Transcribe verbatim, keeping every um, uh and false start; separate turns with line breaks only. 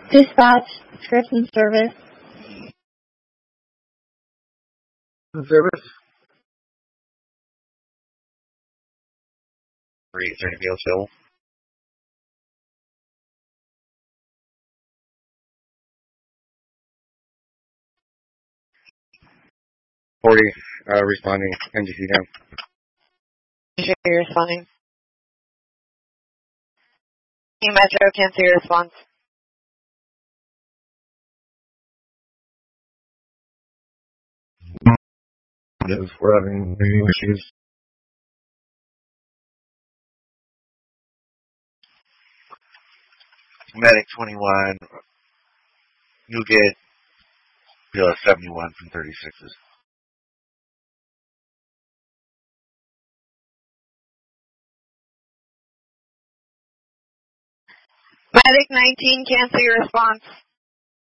Dispatch, script and service.
Service.
Three, is there anything else available? Forty, uh, responding, N G C down.
Sure you're responding. Team Metro, can't see your response.
Yes, we're having new issues.
Medic twenty-one, Newgate, P L S seventy-one from thirty-sixes.
Medic nineteen, can't see your response.